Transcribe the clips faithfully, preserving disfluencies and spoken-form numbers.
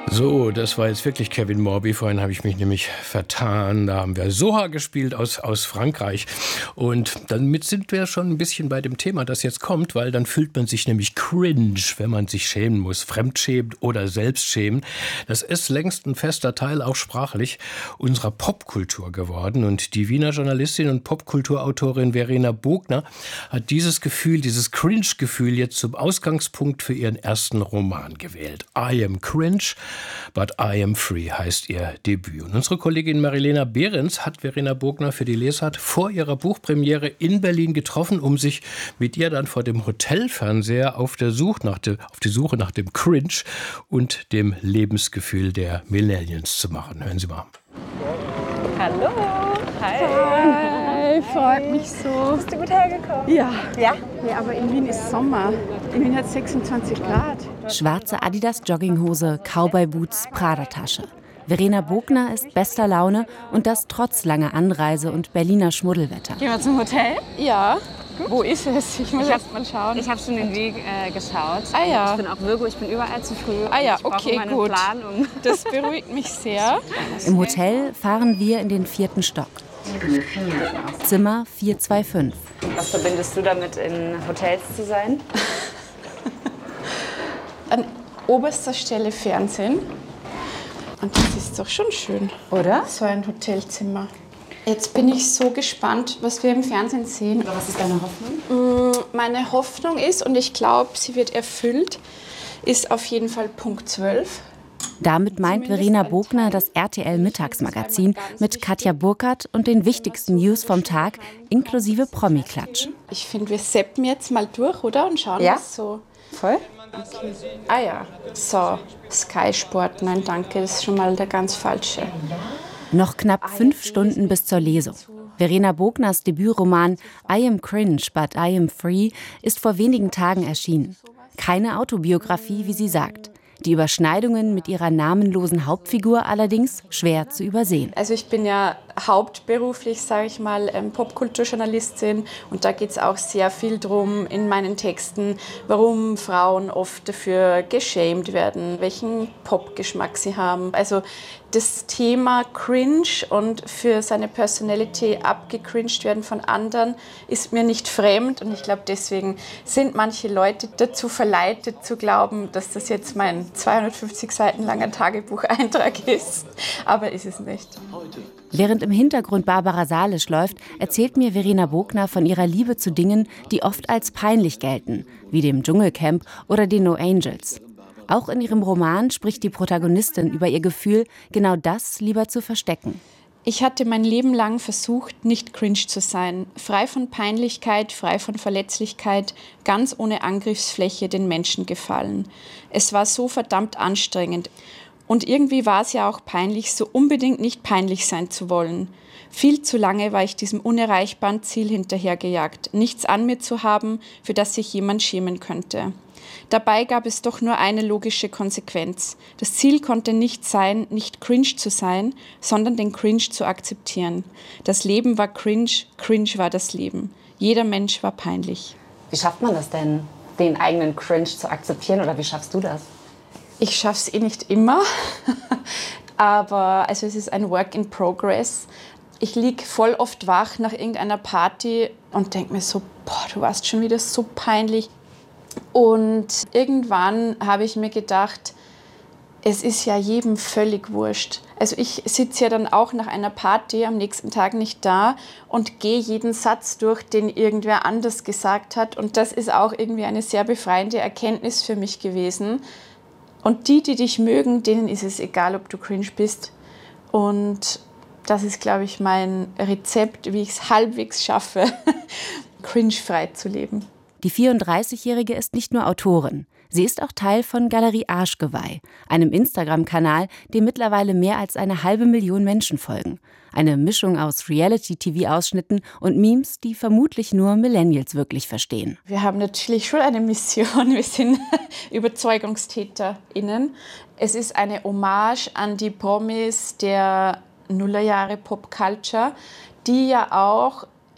So, das war jetzt wirklich Kevin Morby. Vorhin habe ich mich nämlich vertan. Da haben wir Soha gespielt aus, aus Frankreich. Und damit sind wir schon ein bisschen bei dem Thema, das jetzt kommt, weil dann fühlt man sich nämlich cringe, wenn man sich schämen muss, fremdschämt oder selbst schämen. Das ist längst ein fester Teil, auch sprachlich, unserer Popkultur geworden. Und die Wiener Journalistin und Popkulturautorin Verena Bogner hat dieses Gefühl, dieses Cringe-Gefühl jetzt zum Ausgangspunkt für ihren ersten Roman gewählt. I Am Cringe, But I Am Free heißt ihr Debüt. Und unsere Kollegin Marilena Behrens hat Verena Bogner für die Lesart vor ihrer Buchpremiere in Berlin getroffen, um sich mit ihr dann vor dem Hotelfernseher auf, der Suche nach de, auf die Suche nach dem Cringe und dem Lebensgefühl der Millennials zu machen. Hören Sie mal. Hallo. Hi. Hi, freut mich so. Bist du gut hergekommen? Ja. Ja? Ja, aber in Wien ist Sommer. In Wien hat es sechsundzwanzig Grad. Schwarze Adidas-Jogginghose, Cowboy-Boots, Prada-Tasche. Verena Bogner ist bester Laune und das trotz langer Anreise und Berliner Schmuddelwetter. Gehen wir zum Hotel? Ja. Wo ist es? Ich muss Ich hab- erst mal schauen. Ich habe schon den Weg äh, geschaut. Ah ja. Ich bin auch Virgo, ich bin überall zu früh. Ah ja, ich brauche okay, immer eine gut. Planung. Das beruhigt mich sehr. Im Hotel fahren wir in den vierten Stock. Zimmer vier zwei fünf. Was verbindest du damit, in Hotels zu sein? An oberster Stelle Fernsehen. Und das ist doch schon schön. Oder? So ein Hotelzimmer. Jetzt bin ich so gespannt, was wir im Fernsehen sehen. Was ist deine Hoffnung? Meine Hoffnung ist, und ich glaube, sie wird erfüllt, ist auf jeden Fall Punkt zwölf. Damit meint Verena Bogner das R T L-Mittagsmagazin mit Katja Burkhardt und den wichtigsten News vom Tag, inklusive Promi-Klatsch. Ich finde, wir seppen jetzt mal durch, oder? Und schauen, Ja. was so... Voll? Ah ja, so, Sky Sport, nein danke, das ist schon mal der ganz falsche. Noch knapp fünf Stunden bis zur Lesung. Verena Bogners Debütroman I Am Cringe, But I Am Free ist vor wenigen Tagen erschienen. Keine Autobiografie, wie sie sagt. Die Überschneidungen mit ihrer namenlosen Hauptfigur allerdings schwer zu übersehen. Also ich bin ja hauptberuflich, sage ich mal, ähm, Popkulturjournalistin und da geht es auch sehr viel drum in meinen Texten, warum Frauen oft dafür geschämt werden, welchen Popgeschmack sie haben. Also das Thema Cringe und für seine Personality abgecringed werden von anderen ist mir nicht fremd und ich glaube, deswegen sind manche Leute dazu verleitet zu glauben, dass das jetzt mein zweihundertfünfzig Seiten langer Tagebucheintrag ist, aber ist es nicht. Während im Hintergrund Barbara Salisch läuft, erzählt mir Verena Bogner von ihrer Liebe zu Dingen, die oft als peinlich gelten, wie dem Dschungelcamp oder den No Angels. Auch in ihrem Roman spricht die Protagonistin über ihr Gefühl, genau das lieber zu verstecken. Ich hatte mein Leben lang versucht, nicht cringe zu sein, frei von Peinlichkeit, frei von Verletzlichkeit, ganz ohne Angriffsfläche den Menschen gefallen. Es war so verdammt anstrengend. Und irgendwie war es ja auch peinlich, so unbedingt nicht peinlich sein zu wollen. Viel zu lange war ich diesem unerreichbaren Ziel hinterhergejagt, nichts an mir zu haben, für das sich jemand schämen könnte. Dabei gab es doch nur eine logische Konsequenz. Das Ziel konnte nicht sein, nicht cringe zu sein, sondern den Cringe zu akzeptieren. Das Leben war cringe, cringe war das Leben. Jeder Mensch war peinlich. Wie schafft man das denn, den eigenen Cringe zu akzeptieren? Oder wie schaffst du das? Ich schaffe es eh nicht immer, aber also es ist ein Work in Progress. Ich liege voll oft wach nach irgendeiner Party und denke mir so, boah, du warst schon wieder so peinlich. Und irgendwann habe ich mir gedacht, es ist ja jedem völlig wurscht. Also ich sitze ja dann auch nach einer Party am nächsten Tag nicht da und gehe jeden Satz durch, den irgendwer anders gesagt hat. Und das ist auch irgendwie eine sehr befreiende Erkenntnis für mich gewesen. Und die, die dich mögen, denen ist es egal, ob du cringe bist. Und das ist, glaube ich, mein Rezept, wie ich es halbwegs schaffe, cringefrei zu leben. Die vierunddreißigjährige ist nicht nur Autorin. Sie ist auch Teil von Galerie Arschgeweih, einem Instagram-Kanal, dem mittlerweile mehr als eine halbe Million Menschen folgen. Eine Mischung aus Reality-T V-Ausschnitten und Memes, die vermutlich nur Millennials wirklich verstehen. Wir haben natürlich schon eine Mission. Wir sind ÜberzeugungstäterInnen. Es ist eine Hommage an die Promis der Nullerjahre Popculture, die ja auch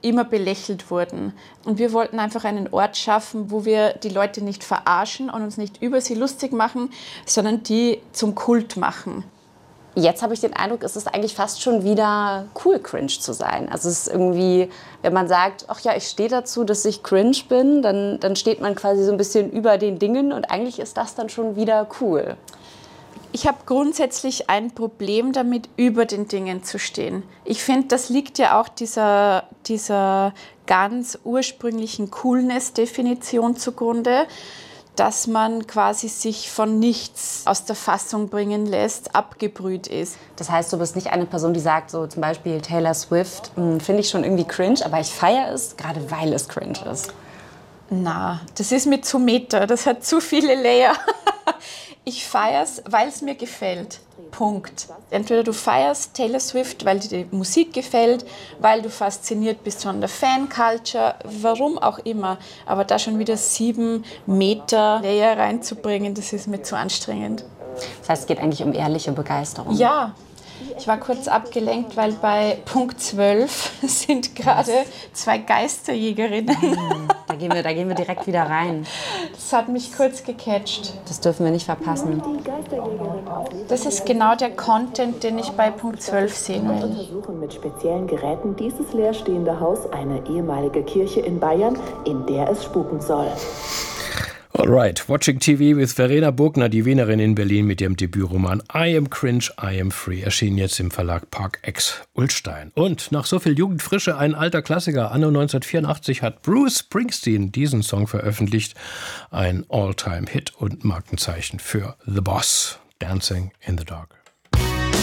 immer belächelt wurden. Und wir wollten einfach einen Ort schaffen, wo wir die Leute nicht verarschen und uns nicht über sie lustig machen, sondern die zum Kult machen. Jetzt habe ich den Eindruck, es ist eigentlich fast schon wieder cool, cringe zu sein. Also es ist irgendwie, wenn man sagt, ach ja, ich stehe dazu, dass ich cringe bin, dann, dann steht man quasi so ein bisschen über den Dingen und eigentlich ist das dann schon wieder cool. Ich habe grundsätzlich ein Problem damit, über den Dingen zu stehen. Ich finde, das liegt ja auch dieser, dieser ganz ursprünglichen Coolness-Definition zugrunde, dass man quasi sich von nichts aus der Fassung bringen lässt, abgebrüht ist. Das heißt, du bist nicht eine Person, die sagt, so zum Beispiel Taylor Swift, finde ich schon irgendwie cringe, aber ich feiere es, gerade weil es cringe ist. Na, das ist mir zu meta, das hat zu viele Layer. Ich feiere es, weil es mir gefällt. Punkt. Entweder du feierst Taylor Swift, weil dir die Musik gefällt, weil du fasziniert bist von der Fan-Culture, warum auch immer. Aber da schon wieder sieben Meter Layer reinzubringen, das ist mir zu anstrengend. Das heißt, es geht eigentlich um ehrliche Begeisterung. Ja. Ich war kurz abgelenkt, weil bei Punkt zwölf sind gerade zwei Geisterjägerinnen. Da gehen wir, da gehen wir direkt wieder rein. Das hat mich kurz gecatcht. Das dürfen wir nicht verpassen. Das ist genau der Content, den ich bei Punkt zwölf sehen will. Untersuchen mit speziellen Geräten dieses leerstehende Haus, eine ehemalige Kirche in Bayern, in der es spuken soll. Alright, Watching T V with Verena Bogner, die Wienerin in Berlin mit ihrem Debütroman I Am Cringe, I Am Free, erschienen jetzt im Verlag Park X Ullstein. Und nach so viel Jugendfrische ein alter Klassiker. Anno neunzehnhundertvierundachtzig hat Bruce Springsteen diesen Song veröffentlicht. Ein All-Time-Hit und Markenzeichen für The Boss, Dancing in the Dark.